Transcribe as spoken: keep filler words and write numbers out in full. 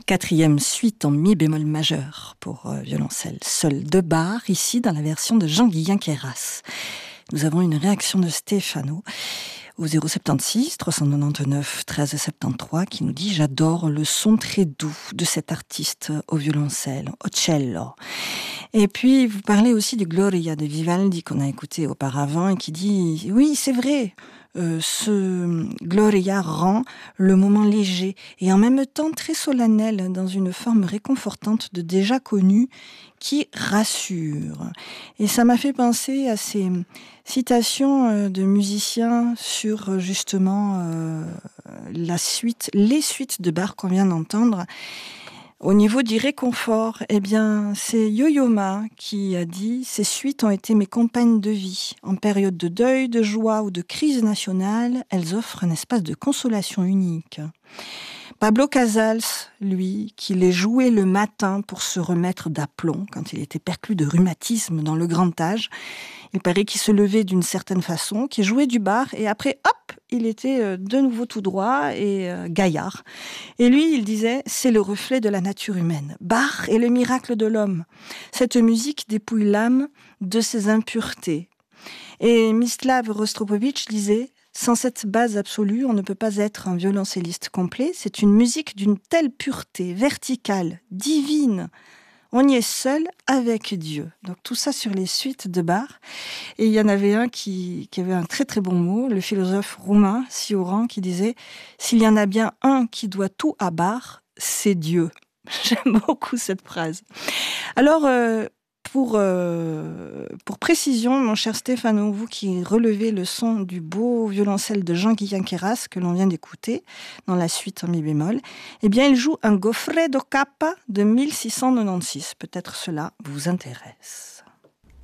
Quatrième suite en mi bémol majeur pour euh, violoncelle seul de Bach, ici dans la version de Jean-Guillain Queyras. Nous avons une réaction de Stéphano au zéro soixante-seize trois cent quatre-vingt-dix-neuf treize soixante-treize qui nous dit « J'adore le son très doux de cet artiste au violoncelle, au cello ». Et puis, vous parlez aussi du Gloria de Vivaldi qu'on a écouté auparavant et qui dit « Oui, c'est vrai ». Euh, ce Gloria rend le moment léger et en même temps très solennel dans une forme réconfortante de déjà connu qui rassure. Et ça m'a fait penser à ces citations de musiciens sur justement euh, la suite, les suites de Bach qu'on vient d'entendre. Au niveau du réconfort, eh bien, c'est Yo-Yo Ma qui a dit « Ces suites ont été mes compagnes de vie. En période de deuil, de joie ou de crise nationale, elles offrent un espace de consolation unique. » Pablo Casals, lui, qui les jouait le matin pour se remettre d'aplomb quand il était perclus de rhumatisme dans le grand âge. Il paraît qu'il se levait d'une certaine façon, qu'il jouait du Bach et après, hop, il était de nouveau tout droit et euh, gaillard. Et lui, il disait, c'est le reflet de la nature humaine. Bach est le miracle de l'homme. Cette musique dépouille l'âme de ses impuretés. Et Mislav Rostropovitch disait, sans cette base absolue, on ne peut pas être un violoncelliste complet. C'est une musique d'une telle pureté, verticale, divine. On y est seul avec Dieu. Donc tout ça sur les suites de Bach. Et il y en avait un qui, qui avait un très très bon mot, le philosophe roumain Cioran, qui disait « S'il y en a bien un qui doit tout à Bach, c'est Dieu ». J'aime beaucoup cette phrase. Alors, euh, pour, euh, pour précision, mon cher Stéphano, vous qui relevez le son du beau violoncelle de Jean-Guillain Queyras que l'on vient d'écouter dans la suite en mi bémol, eh bien, il joue un Goffredo Kappa de mille six cent quatre-vingt-seize. Peut-être cela vous intéresse.